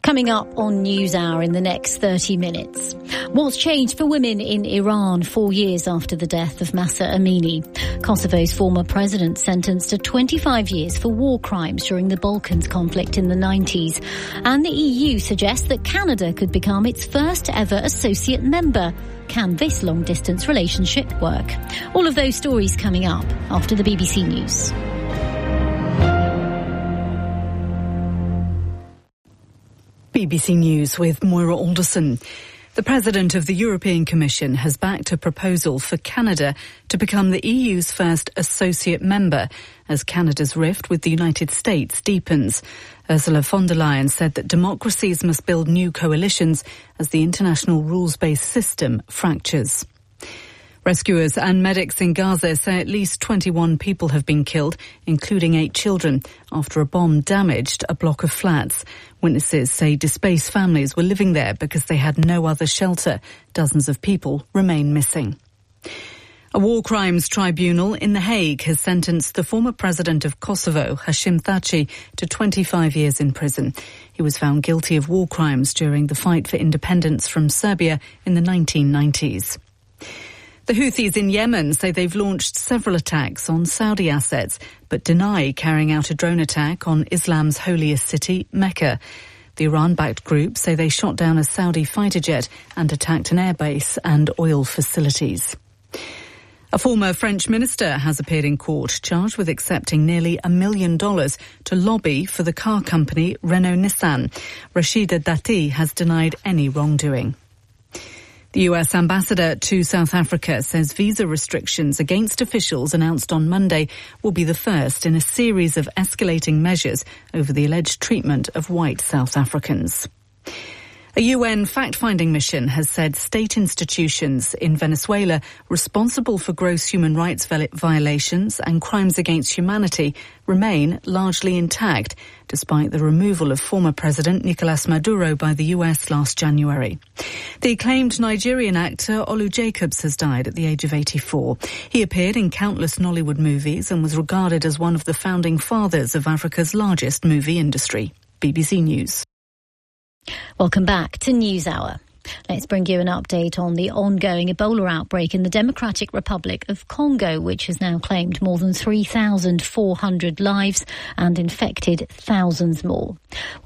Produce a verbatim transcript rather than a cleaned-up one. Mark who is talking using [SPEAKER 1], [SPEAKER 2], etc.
[SPEAKER 1] Coming up on NewsHour in the next thirty minutes. What's changed for women in Iran four years after the death of Mahsa Amini? Kosovo's former president sentenced to twenty-five years for war crimes during the Balkans conflict in the nineties. And the E U suggests that Canada could become its first ever associate member. Can this long-distance relationship work? All of those stories coming up after the B B C News.
[SPEAKER 2] B B C News with Moira Alderson. The President of the European Commission has backed a proposal for Canada to become the E U's first associate member as Canada's rift with the United States deepens. Ursula von der Leyen said that democracies must build new coalitions as the international rules-based system fractures. Rescuers and medics in Gaza say at least twenty-one people have been killed, including eight children, after a bomb damaged a block of flats. Witnesses say displaced families were living there because they had no other shelter. Dozens of people remain missing. A war crimes tribunal in The Hague has sentenced the former president of Kosovo, Hashim Thaçi, to twenty-five years in prison. He was found guilty of war crimes during the fight for independence from Serbia in the nineteen nineties. The Houthis in Yemen say they've launched several attacks on Saudi assets, but deny carrying out a drone attack on Islam's holiest city, Mecca. The Iran-backed group say they shot down a Saudi fighter jet and attacked an airbase and oil facilities. A former French minister has appeared in court, charged with accepting nearly a million dollars to lobby for the car company Renault-Nissan. Rachida Dati has denied any wrongdoing. The U S ambassador to South Africa says visa restrictions against officials announced on Monday will be the first in a series of escalating measures over the alleged treatment of white South Africans. A U N fact-finding mission has said state institutions in Venezuela responsible for gross human rights violations and crimes against humanity remain largely intact, despite the removal of former President Nicolas Maduro by the U S last January. The acclaimed Nigerian actor Olu Jacobs has died at the age of eighty-four. He appeared in countless Nollywood movies and was regarded as one of the founding fathers of Africa's largest movie industry. B B C News.
[SPEAKER 1] Welcome back to NewsHour. Let's bring you an update on the ongoing Ebola outbreak in the Democratic Republic of Congo, which has now claimed more than three thousand four hundred lives and infected thousands more. Well,